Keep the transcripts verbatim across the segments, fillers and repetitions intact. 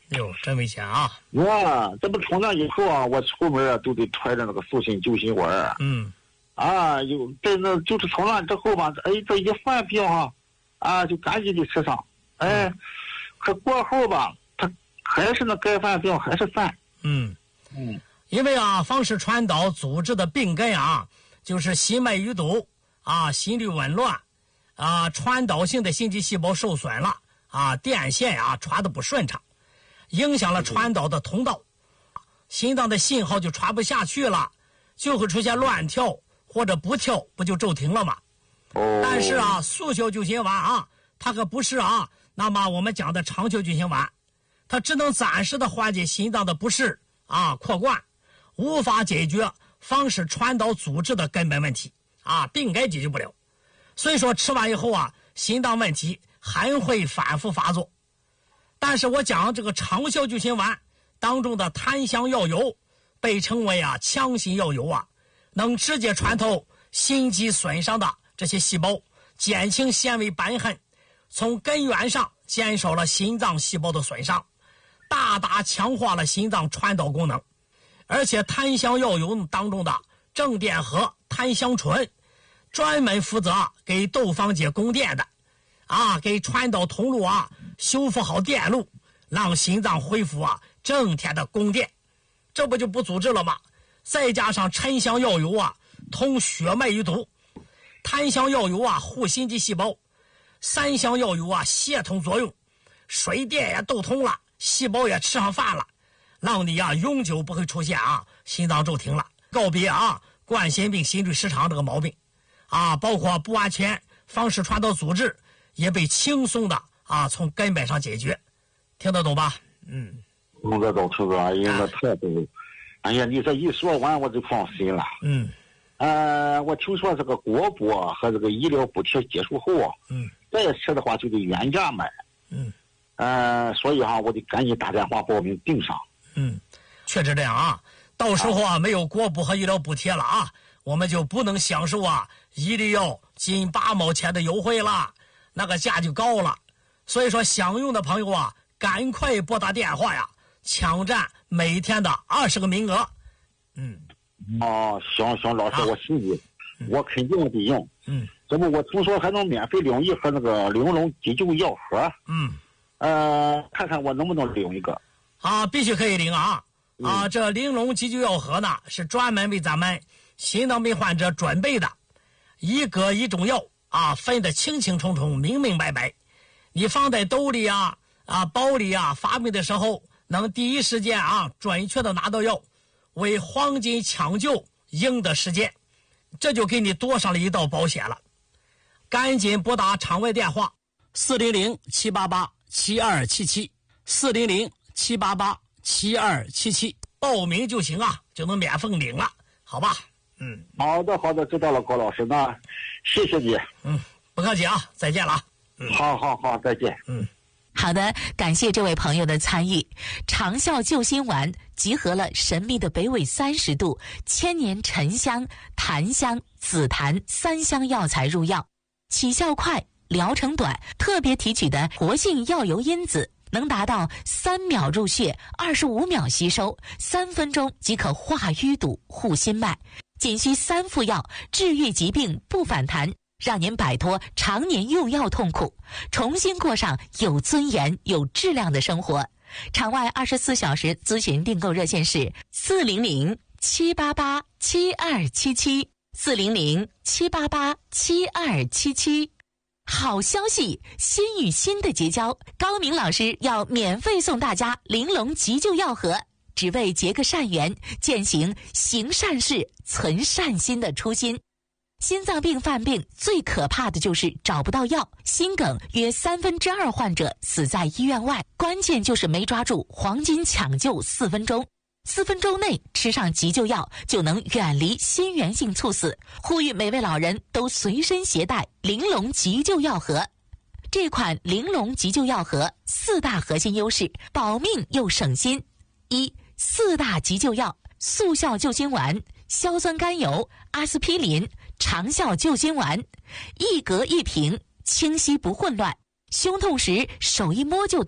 哟，真危险啊！ 哇，这不从那以后啊，我出门啊都得揣着那个速信救心丸。 嗯。 啊，有这那就是从那之后吧，哎，这一犯病哈，啊，就赶紧的吃上。哎，可过后吧，他还是那该犯病还是犯。 嗯嗯。 因为啊，风湿传导组织的病根啊，就是心脉淤堵啊，心律紊乱啊，传导性的心肌细胞受损了啊，电线啊传的不顺畅，影响了传导的通道，心脏的信号就传不下去了，就会出现乱跳或者不跳，不就骤停了吗？ 哦。 但是啊，速效救心丸啊，它可不是啊，那么我们讲的长效救心丸，它只能暂时的缓解心脏的不适啊，扩灌。无法解决风湿传导组织的根本问题啊，病根解决不了，所以说吃完以后啊，心脏问题还会反复发作。但是我讲这个长效救心丸当中的檀香药油，被称为啊强心药油啊，能直接穿透心肌损伤的这些细胞，减轻纤维瘢痕，从根源上减少了心脏细胞的损伤，大大强化了心脏传导功能。而且檀香药油当中的正电荷檀香醇，专门负责给窦房结供电的，啊，给传导通路啊修复好电路，让心脏恢复啊正天的供电，这不就不阻滞了吗？再加上沉香药油啊，通血脉淤堵，檀香药油啊护心肌细胞，三香药油啊协同作用，水电也都通了，细胞也吃上饭了。让你啊永久不会出现啊心脏骤停了，告别啊冠心病、心律失常这个毛病啊，包括不完全风湿传导组织也被轻松的啊从根本上解决，听得懂吧？嗯， 听得懂，听得懂，哎呀，那太对了。哎呀，你这一说完我就放心了。 嗯， 呃，我听说这个国补和这个医疗补贴结束后啊， 嗯， 再吃的话就得原价买。 嗯， 呃，所以哈，我得赶紧打电话报名订上。 嗯，确实这样啊。到时候啊，没有国补和医疗补贴了啊，我们就不能享受啊一粒药近八毛钱的优惠了，那个价就高了。所以说，想用的朋友啊，赶快拨打电话呀，抢占每天的二十个名额。嗯， 哦，行行，老师，啊、我心里、嗯、我肯定得用。 嗯， 这不我听说还能免费领一盒那个玲珑急救药盒。 嗯， 呃，看看我能不能领一个。 啊，必须可以领啊！啊， 嗯、 这玲珑急救药盒呢，是专门为咱们心脏病患者准备的，一个一种药啊，分得清清楚楚、明明白白。你放在兜里啊、啊包里啊，发病的时候能第一时间啊，准确的拿到药，为黄金抢救赢得时间，这就给你多上了一道保险了。赶紧拨打场外电话四零零七八八七二七七四零零。七八八七二七七报名就行啊，就能免费领了，好吧？嗯， 好的好的，知道了，高老师，那谢谢你。 嗯，不客气啊，再见了啊。 嗯，好好好，再见。 嗯， 好的，感谢这位朋友的参与。长效救心丸集合了神秘的北纬三十度、千年沉香、檀香、紫檀三香药材入药，起效快，疗程短，特别提取的活性药油因子。能达到三秒入血，二十五秒吸收，三分钟即可化淤堵、护心脉，仅需三副药，治愈疾病不反弹，让您摆脱常年用药痛苦，重新过上有尊严、有质量的生活。场外二十四小时咨询订购热线是四零零七八八七二七七四零零七八八七二七七。好消息，心与心的结交，高明老师要免费送大家玲珑急救药盒，只为结个善缘，践行行善事、存善心的初心。心脏病犯病最可怕的就是找不到药，心梗约三分之二患者死在医院外，关键就是没抓住黄金抢救四分钟。四分钟内吃上急救药，就能远离心源性猝死。呼吁每位老人都随身携带玲珑急救药盒。这款玲珑急救药盒四大核心优势，保命又省心。一、四大急救药：速效救心丸、硝酸甘油、阿司匹林、长效救心丸，一格一瓶，清晰不混乱。胸痛时手一摸就到，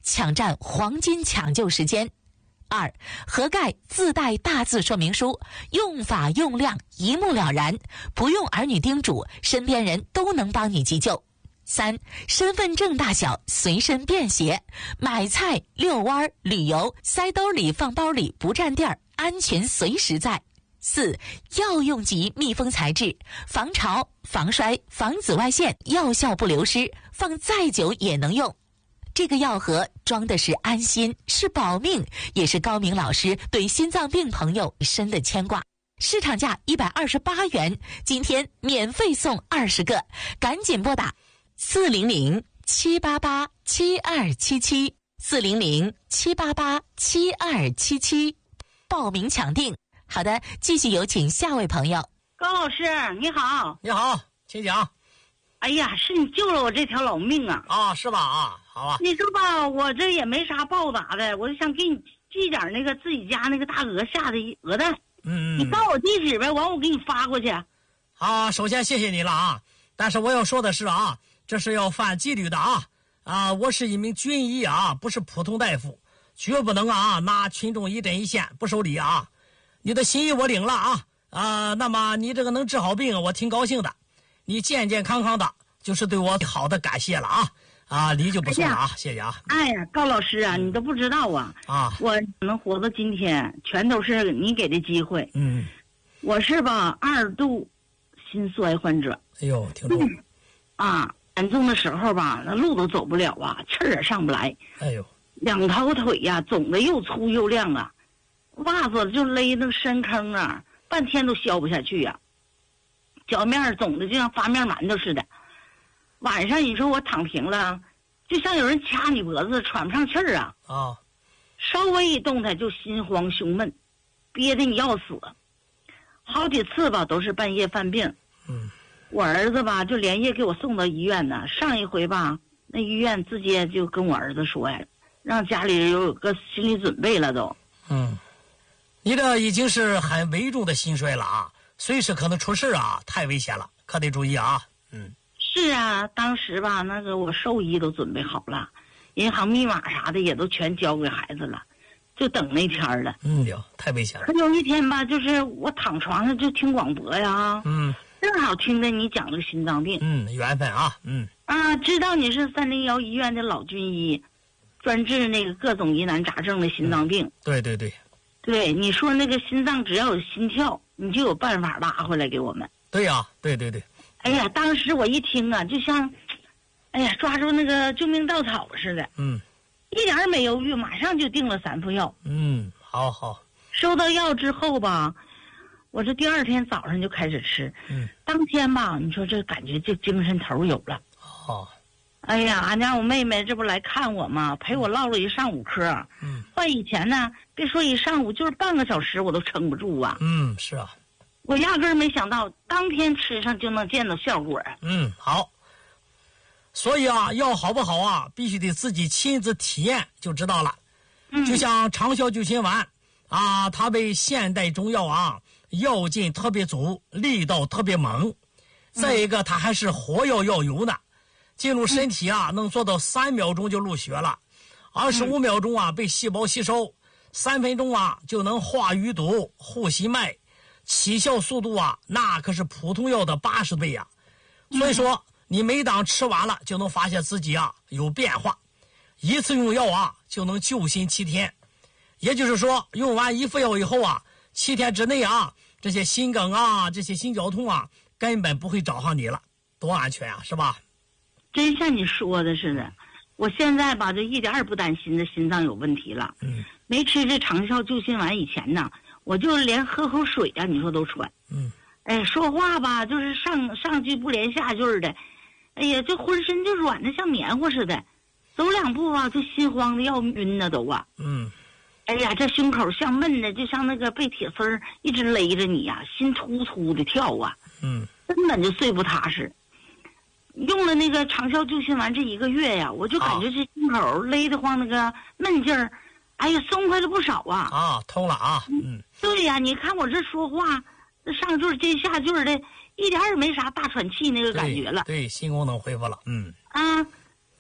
抢占黄金抢救时间。二，盒盖自带大字说明书，用法用量一目了然，不用儿女叮嘱，身边人都能帮你急救。三，身份证大小，随身便携，买菜、遛弯、旅游，塞兜里放包里不占地儿，安全随时在。四，药用级密封材质，防潮、防摔、防紫外线，药效不流失，放再久也能用。这个药盒装的是安心，是保命，也是高明老师对心脏病朋友深的牵挂。市场价一百二十八元，今天免费送二十个，赶紧拨打四零零七八八七二七七四零零七八八七二七七，报名抢定。好的，继续有请下位朋友。 高老师你好。 你好，请讲。 哎呀，是你救了我这条老命啊！ 啊，是吧？啊，好啊。 你说吧，我这也没啥报答的，我就想给你寄点那个自己家那个大鹅下的鹅蛋。 嗯， 你告我地址呗，完我给你发过去。 啊，首先谢谢你了啊，但是我要说的是啊，这是要犯纪律的啊啊！我是一名军医啊，不是普通大夫，绝不能啊拿群众一针一线，不守礼啊。你的心意我领了啊啊，那么你这个能治好病，我挺高兴的。你健健康康的，就是对我好的感谢了啊啊，礼就不送了啊，谢谢啊。 哎呀，高老师啊，你都不知道啊啊， 我能活到今天，全都是你给的机会。 嗯， 我是吧二度心衰患者。 哎呦，挺重、嗯、 啊，严重的时候吧，那路都走不了啊，气儿也上不来。 哎呦， 两条腿呀、啊，肿的又粗又亮啊，袜子就勒那个深坑啊，半天都消不下去呀、啊。脚面肿的就像发面馒头似的，晚上你说我躺平了，就像有人掐你脖子，喘不上气儿啊！ 啊， 稍微一动弹就心慌胸闷，憋得你要死，好几次吧都是半夜犯病。 嗯， 我儿子吧就连夜给我送到医院呢。上一回吧，那医院直接就跟我儿子说呀，让家里人有个心理准备了都。 嗯，你这已经是很危重的心衰了啊。随时可能出事啊，太危险了，可得注意啊。嗯， 是啊，当时吧，那个我寿衣都准备好了，银行密码啥的也都全交给孩子了，就等那天了。 嗯哟，太危险了。 可有一天吧，就是我躺床上就听广播呀， 嗯， 正好听着你讲这个心脏病。 嗯，缘分啊，嗯。 啊，知道你是三零幺医院的老军医，专治那个各种疑难杂症的心脏病。嗯、 对对对。 对，你说那个心脏只要有心跳，你就有办法拉回来给我们。 对呀、啊，对对对。 哎呀，当时我一听啊，就像，哎呀，抓住那个救命稻草似的。 嗯。 一点儿没犹豫，马上就订了三副药。 嗯，好好。 收到药之后吧，我这第二天早上就开始吃。 嗯。 当天吧，你说这感觉就精神头有了。 哦。 哎呀，俺家我妹妹这不来看我吗？陪我唠了一上午嗑。 嗯。 换以前呢，别说一上午，就是半个小时我都撑不住啊。 嗯，是啊。 我压根儿没想到，当天吃上就能见到效果。 嗯，好。所以啊，药好不好啊，必须得自己亲自体验就知道了。 嗯。 就像长效救心丸啊，它为现代中药啊，药劲特别足，力道特别猛。再一个，它还是活药药油呢。进入身体啊，能做到三秒钟就入血了，二十五秒钟啊被细胞吸收，三分钟啊就能化淤堵、护心脉，起效速度啊那可是普通药的八十倍呀、啊。所以说，你每当吃完了，就能发现自己啊有变化，一次用药啊就能救心七天。也就是说，用完一副药以后啊，七天之内啊，这些心梗啊、这些心绞痛啊，根本不会找上你了，多安全啊，是吧？ 真像你说的似的，我现在吧就一点也不担心这心脏有问题了。 嗯， 没吃这长效救心丸以前呢，我就连喝口水啊，你说都喘。 嗯， 哎，说话吧就是上上句不连下句的，哎呀，这浑身就软的像棉花似的，走两步啊就心慌的要晕呢都啊。 嗯， 哎呀，这胸口像闷的，就像那个被铁丝儿一直勒着你呀、啊，心突突的跳啊。 嗯， 根本就睡不踏实。用了那个长效救心丸这一个月呀，我就感觉这心口勒得慌，那个闷劲儿，哎呀，松快了不少啊！ 啊，通了啊！嗯， 对呀，你看我这说话，这上句接下句的，一点也没啥大喘气那个感觉了。 对，对，心功能恢复了。嗯啊，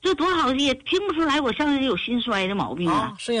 这多好，也听不出来我像是有心衰的毛病啊。 啊，剩下